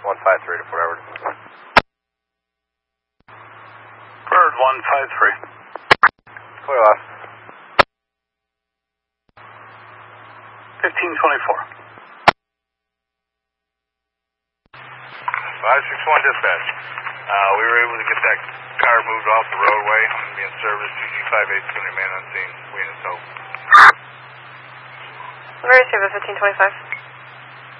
153 to Fort Edward. Bird 153. Clear last. 1524. 561 dispatch. We were able to get that car moved off the roadway. I'm going to be in service. 2G58 is going to remain on scene. Waiting to tow. Very service 1525.